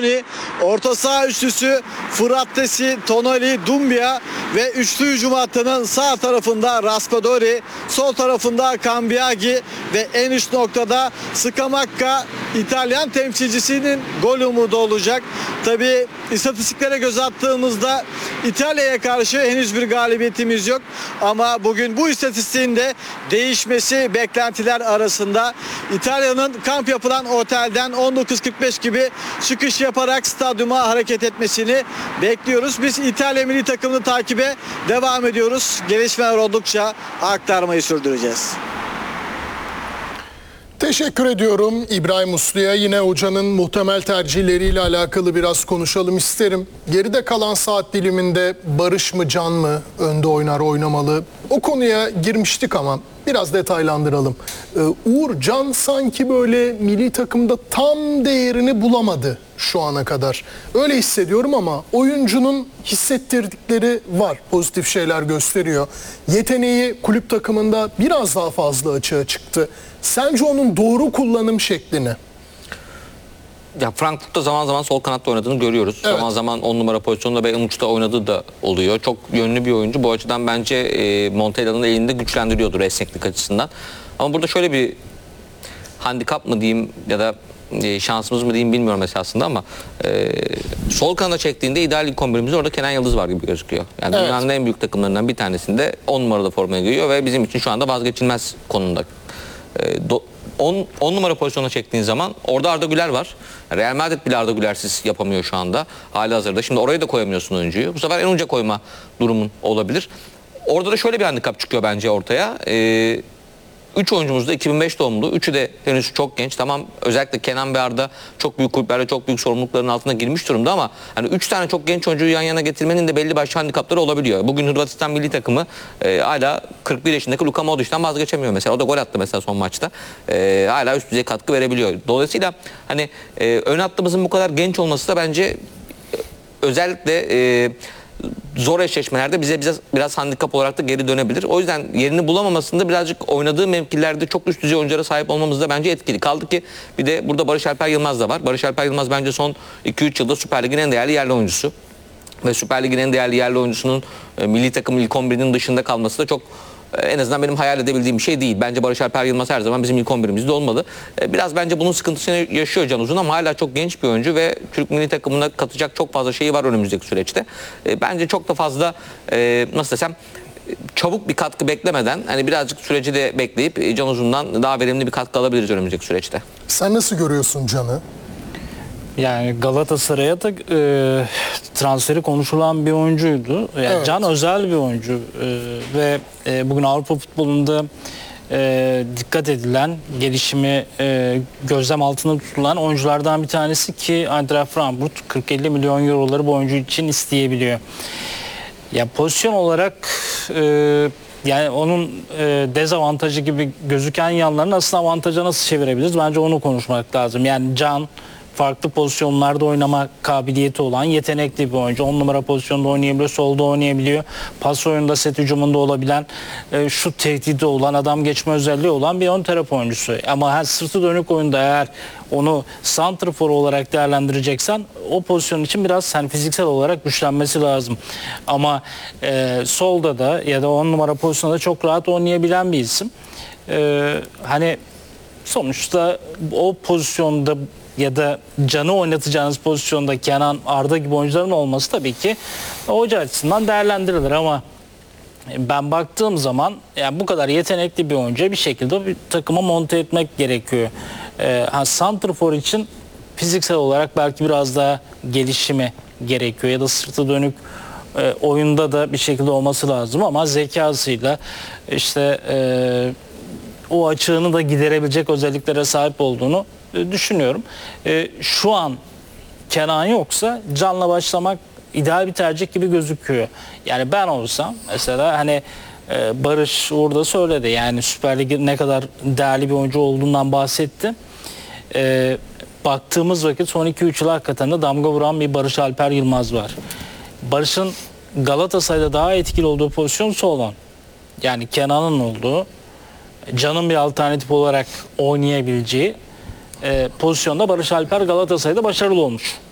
Bastoni, orta saha üçlüsü Frattesi, Tonali, Doumbia ve üçlü hücum hattının sağ tarafında Raspadori, sol tarafında Cambiagi ve en üst noktada Scamacca İtalyan temsilcisinin gol umudu olacak. Tabii istatistiklere göz attığımızda İtalya'ya karşı henüz bir galibiyetimiz yok ama bugün bu istatistiğin de değişmesi beklentiler arasında. İtalya'nın kamp yapılan otelden 19.45 gibi çıkış yaparak stadyuma hareket etmesini bekliyoruz. Biz İtalya milli takımını takibe devam ediyoruz. Gelişmeler oldukça aktarmayı sürdüreceğiz. Teşekkür ediyorum İbrahim Uslu'ya. Yine hocanın muhtemel tercihleriyle alakalı biraz konuşalım isterim. Geride kalan saat diliminde Barış mı Can mı önde oynar oynamalı? O konuya girmiştik ama biraz detaylandıralım. Uğur, Can sanki böyle milli takımda tam değerini bulamadı şu ana kadar. Öyle hissediyorum ama oyuncunun hissettirdikleri var. Pozitif şeyler gösteriyor. Yeteneği kulüp takımında biraz daha fazla açığa çıktı. Sence onun doğru kullanım şekli ne? Ya Frankfurt'ta zaman zaman sol kanatta oynadığını görüyoruz. Evet. Zaman zaman 10 numara pozisyonunda ve uçta oynadığı da oluyor. Çok yönlü bir oyuncu. Bu açıdan bence Montella'nın elinde güçlendiriyordur esneklik açısından. Ama burada şöyle bir handikap mı diyeyim ya da şansımız mı diyeyim bilmiyorum esasında ama sol kanada çektiğinde ideal ilk 11'imizde orada Kenan Yıldız var gibi gözüküyor. Yani evet, dünyanın en büyük takımlarından bir tanesinde 10 numarada formaya giyiyor ve bizim için şu anda vazgeçilmez konumda. 10 numara pozisyona çektiğin zaman orada Arda Güler var. Real Madrid bile Arda Güler'siz yapamıyor şu anda halihazırda. Şimdi oraya da koyamıyorsun oyuncuyu. Bu sefer en uca koyma durumun olabilir. Orada da şöyle bir handikap çıkıyor bence ortaya. 3 oyuncumuz da 2005 doğumlu. Üçü de henüz çok genç. Tamam, özellikle Kenan ve Arda çok büyük kulüplerde çok büyük sorumlulukların altına girmiş durumda ama hani 3 tane çok genç oyuncuyu yan yana getirmenin de belli başlı handikapları olabiliyor. Bugün Hırvatistan milli takımı hala 41 yaşındaki Luka Modric'ten vazgeçemiyor mesela. O da gol attı mesela son maçta. Hala üst düzey katkı verebiliyor. Dolayısıyla hani ön hattımızın bu kadar genç olması da bence özellikle zor eşleşmelerde bize biraz handikap olarak da geri dönebilir. O yüzden yerini bulamamasında birazcık oynadığı mevkilerde çok üst düzey oyunculara sahip olmamız da bence etkili. Kaldı ki bir de burada Barış Alper Yılmaz da var. Barış Alper Yılmaz bence son 2-3 yılda Süper Lig'in en değerli yerli oyuncusu. Ve Süper Lig'in en değerli yerli oyuncusunun milli takım ilk 11'inin dışında kalması da çok en azından benim hayal edebildiğim bir şey değil. Bence Barış Alper Yılmaz her zaman bizim ilk 11'imizde olmalı. Biraz bence bunun sıkıntısını yaşıyor Can Uzun ama hala çok genç bir oyuncu ve Türk milli takımına katacak çok fazla şeyi var önümüzdeki süreçte. Bence çok da fazla nasıl desem çabuk bir katkı beklemeden hani birazcık süreci de bekleyip Can Uzun'dan daha verimli bir katkı alabiliriz önümüzdeki süreçte. Sen nasıl görüyorsun Can'ı? Yani Galatasaray'a da transferi konuşulan bir oyuncuydu. Yani evet, Can özel bir oyuncu ve bugün Avrupa futbolunda dikkat edilen, gelişimi gözlem altında tutulan oyunculardan bir tanesi ki Eintracht Frankfurt 40-50 milyon euroları bu oyuncu için isteyebiliyor. Ya pozisyon olarak yani onun dezavantajı gibi gözüken yanlarını aslında avantaja nasıl çevirebiliriz? Bence onu konuşmak lazım. Yani Can farklı pozisyonlarda oynama kabiliyeti olan yetenekli bir oyuncu. 10 numara pozisyonda oynayabiliyor, solda oynayabiliyor. Pas oyununda, set hücumunda olabilen, şut tehdidi olan, adam geçme özelliği olan bir ön taraf oyuncusu. Ama her sırtı dönük oyunda eğer onu santrfor olarak değerlendireceksen o pozisyon için biraz fiziksel olarak güçlenmesi lazım. Ama solda da ya da 10 numara pozisyonda çok rahat oynayabilen bir isim. Hani sonuçta o pozisyonda ya da Can'ı oynatacağınız pozisyonda Kenan, Arda gibi oyuncuların olması tabii ki hoca açısından değerlendirilir ama ben baktığım zaman yani bu kadar yetenekli bir oyuncuya bir şekilde bir takıma monte etmek gerekiyor. Santrfor için fiziksel olarak belki biraz daha gelişimi gerekiyor ya da sırtı dönük oyunda da bir şekilde olması lazım ama zekasıyla işte o açığını da giderebilecek özelliklere sahip olduğunu düşünüyorum. Şu an Kenan yoksa Can'la başlamak ideal bir tercih gibi gözüküyor. Yani ben olsam mesela hani Barış orada söyledi yani Süper Lig'in ne kadar değerli bir oyuncu olduğundan bahsetti. Baktığımız vakit son 2-3 yıl hakikaten de damga vuran bir Barış Alper Yılmaz var. Barış'ın Galatasaray'da daha etkili olduğu pozisyon sol. Yani Kenan'ın olduğu, Can'ın bir alternatif olarak oynayabileceği pozisyonda Barış Alper Galatasaray'da başarılı olmuş.